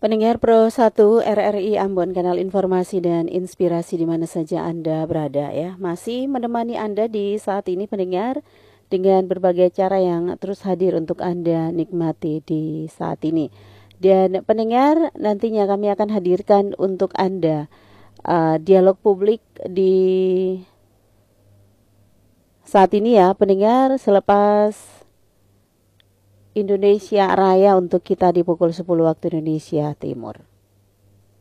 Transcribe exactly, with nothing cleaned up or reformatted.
Pendengar Pro satu R R I Ambon, kanal informasi dan inspirasi di mana saja Anda berada ya. Masih menemani Anda di saat ini pendengar dengan berbagai cara yang terus hadir untuk Anda nikmati di saat ini. Dan pendengar, nantinya kami akan hadirkan untuk Anda uh, dialog publik di saat ini ya pendengar, selepas Indonesia Raya untuk kita di pukul sepuluh waktu Indonesia Timur.